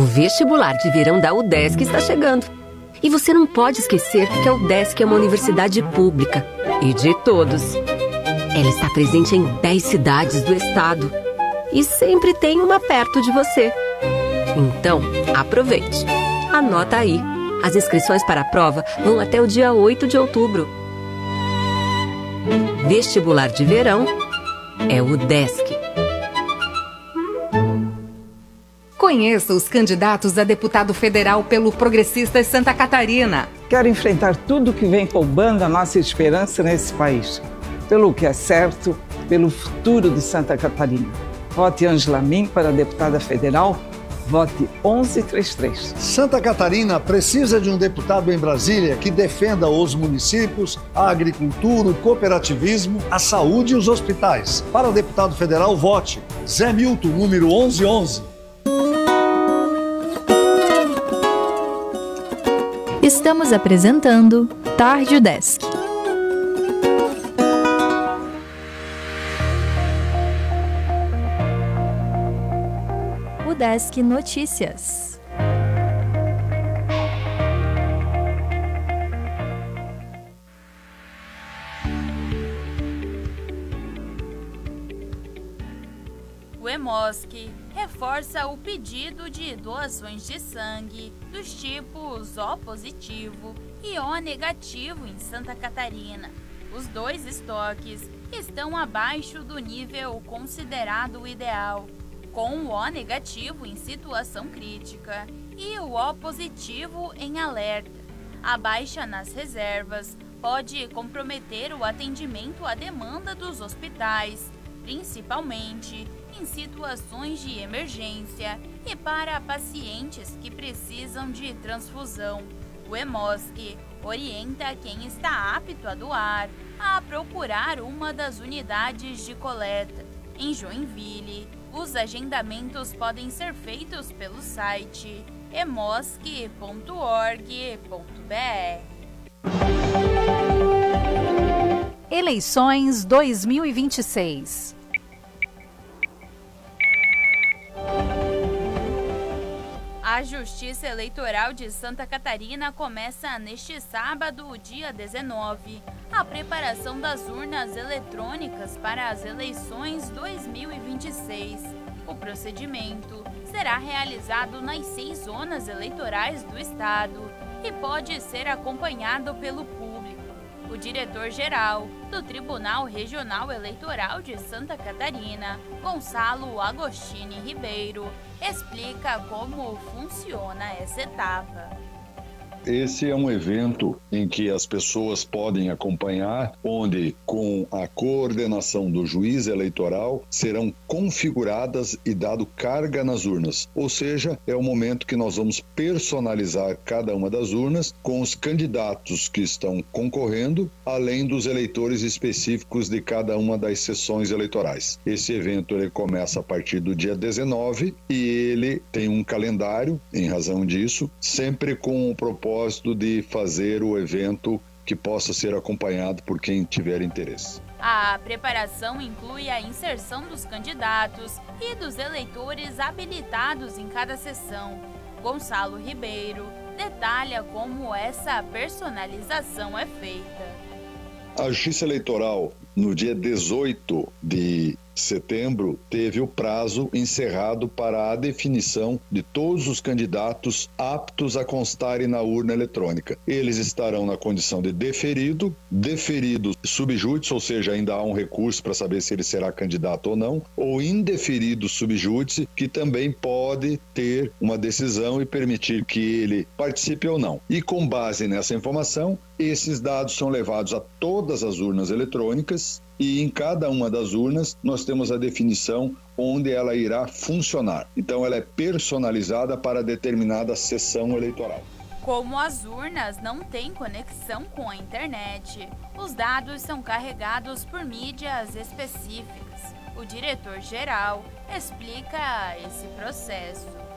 vestibular de verão da UDESC está chegando. E você não pode esquecer que a UDESC é uma universidade pública e de todos. Ela está presente em 10 cidades do estado e sempre tem uma perto de você. Então, aproveite. Anota aí. As inscrições para a prova vão até o dia 8 de outubro. Vestibular de verão é o UDESC. Conheça os candidatos a deputado federal pelo Progressistas Santa Catarina. Quero enfrentar tudo que vem roubando a nossa esperança nesse país. Pelo que é certo, pelo futuro de Santa Catarina. Vote Ângela Min para deputada federal. Vote 1133. Santa Catarina precisa de um deputado em Brasília que defenda os municípios, a agricultura, o cooperativismo, a saúde e os hospitais. Para deputado federal, vote Zé Milton, número 1111. Estamos apresentando Tarde UDESC. UDESC Notícias. O EMOSC reforça o pedido de doações de sangue dos tipos O positivo e O negativo em Santa Catarina. Os dois estoques estão abaixo do nível considerado ideal, com o O negativo em situação crítica e o O positivo em alerta. A baixa nas reservas pode comprometer o atendimento à demanda dos hospitais, principalmente em situações de emergência e para pacientes que precisam de transfusão. O EMOSC orienta quem está apto a doar a procurar uma das unidades de coleta. Em Joinville, os agendamentos podem ser feitos pelo site emosc.org.br. Eleições 2026. A Justiça Eleitoral de Santa Catarina começa neste sábado, dia 19, a preparação das urnas eletrônicas para as eleições 2026. O procedimento será realizado nas 6 zonas eleitorais do estado e pode ser acompanhado pelo público. O diretor-geral do Tribunal Regional Eleitoral de Santa Catarina, Gonçalo Agostini Ribeiro, explica como funciona essa etapa. Esse é um evento em que as pessoas podem acompanhar, onde, com a coordenação do juiz eleitoral, serão configuradas e dado carga nas urnas. Ou seja, é o momento que nós vamos personalizar cada uma das urnas com os candidatos que estão concorrendo, além dos eleitores específicos de cada uma das sessões eleitorais. Esse evento ele começa a partir do dia 19 e ele tem um calendário, em razão disso, sempre com o propósito de fazer o evento que possa ser acompanhado por quem tiver interesse. A preparação inclui a inserção dos candidatos e dos eleitores habilitados em cada sessão. Gonçalo Ribeiro detalha como essa personalização é feita. A Justiça Eleitoral, no dia 18 de setembro, teve o prazo encerrado para a definição de todos os candidatos aptos a constarem na urna eletrônica. Eles estarão na condição de deferido subjúdice, ou seja, ainda há um recurso para saber se ele será candidato ou não, ou indeferido subjúdice, que também pode ter uma decisão e permitir que ele participe ou não. E com base nessa informação, esses dados são levados a todas as urnas eletrônicas e em cada uma das urnas nós temos a definição onde ela irá funcionar. Então ela é personalizada para determinada sessão eleitoral. Como as urnas não têm conexão com a internet, os dados são carregados por mídias específicas. O diretor-geral explica esse processo.